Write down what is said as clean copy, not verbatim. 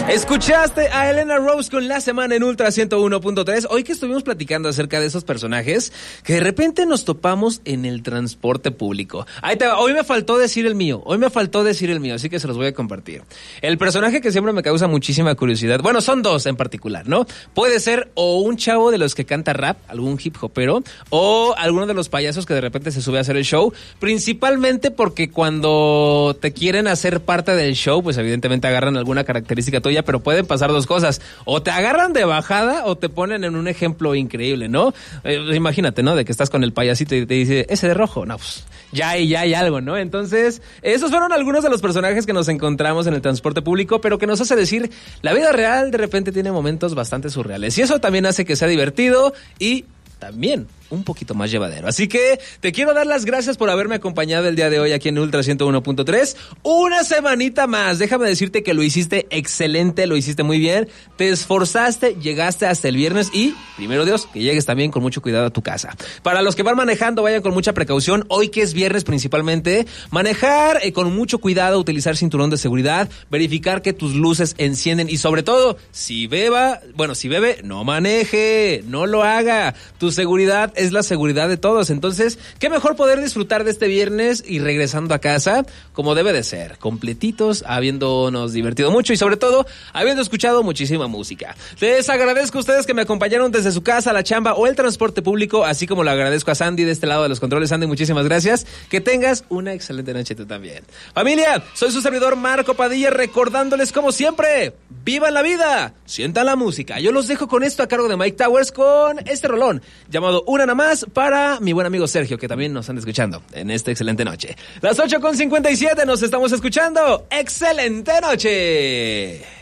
Escuchaste a Elena Rose con La Semana en Ultra 101.3. Hoy que estuvimos platicando acerca de esos personajes que de repente nos topamos en el transporte público. Ahí te va. Hoy me faltó decir el mío, así que se los voy a compartir. El personaje que siempre me causa muchísima curiosidad, bueno, son dos en particular, ¿no? Puede ser o un chavo de los que canta rap, algún hip hopero, o alguno de los payasos que de repente se sube a hacer el show, principalmente porque cuando te quieren hacer parte del show, pues evidentemente agarran alguna característica tuya, pero pueden pasar dos cosas, o te agarran de bajada o te ponen en un ejemplo increíble, ¿no? Imagínate, ¿no? De que estás con el payasito y te dice, ese de rojo, no, pues ya hay algo, ¿no? Entonces, esos fueron algunos de los personajes que nos encontramos en el transporte público, pero que nos hace decir, la vida real de repente tiene momentos bastante surreales, y eso también hace que sea divertido y también un poquito más llevadero. Así que te quiero dar las gracias por haberme acompañado el día de hoy aquí en Ultra 101.3. Una semanita más. Déjame decirte que lo hiciste excelente, lo hiciste muy bien. Te esforzaste, llegaste hasta el viernes y, primero Dios, que llegues también con mucho cuidado a tu casa. Para los que van manejando, vayan con mucha precaución. Hoy que es viernes principalmente, manejar con mucho cuidado, utilizar cinturón de seguridad, verificar que tus luces encienden y sobre todo, si bebe, no maneje, no lo haga. Tu seguridad es la seguridad de todos. Entonces, qué mejor poder disfrutar de este viernes y regresando a casa como debe de ser, completitos, habiéndonos divertido mucho y sobre todo, habiendo escuchado muchísima música. Les agradezco a ustedes que me acompañaron desde su casa, la chamba o el transporte público, así como le agradezco a Sandy de este lado de los controles. Sandy, muchísimas gracias. Que tengas una excelente noche tú también. Familia, soy su servidor Marco Padilla, recordándoles como siempre, ¡vivan la vida! Sientan la música. Yo los dejo con esto a cargo de Mike Towers con este rolón llamado Una Nada Más para mi buen amigo Sergio, que también nos anda escuchando en esta excelente noche. Las 8:57 nos estamos escuchando. ¡Excelente noche!